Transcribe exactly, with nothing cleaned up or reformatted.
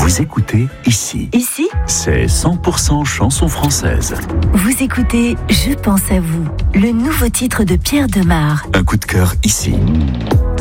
Vous écoutez Ici. Ici, C'est cent pour cent chanson française. vous écoutez Je pense à vous, le nouveau titre de Pierre Demar. Un coup de cœur ici.